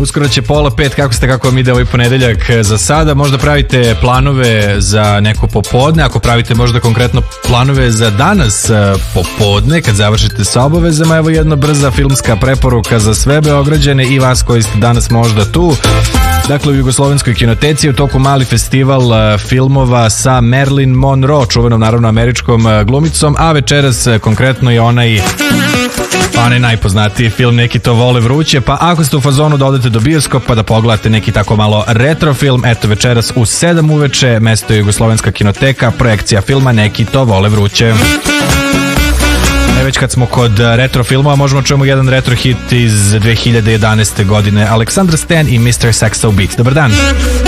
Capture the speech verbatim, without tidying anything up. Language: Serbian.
Uskoro će pola pet, kako ste, kako vam ide ovaj ponedeljak za sada. Možda pravite planove za neko popodne, ako pravite možda konkretno planove za danas popodne, kad završite sa obavezama, evo jedna brza filmska preporuka za sve Beograđane i vas koji ste danas možda tu. Dakle, u Jugoslovenskoj kinoteci je u toku mali festival filmova sa Marilyn Monroe, čuvenom naravno američkom glumicom, a večeras konkretno je onaj onaj najpoznatiji film Neki to vole vruće, pa ako ste u fazonu da odete do bioskopa da pogledate neki tako malo retro film, eto večeras u sedam uveče, mesto je Jugoslovenska kinoteka, projekcija filma Neki to vole vruće. E, već kad smo kod retro filmova, možemo čujemo jedan retro hit iz dve hiljade jedanaeste godine, Aleksandar Stan i mister Saxo Beat. Dobar dan!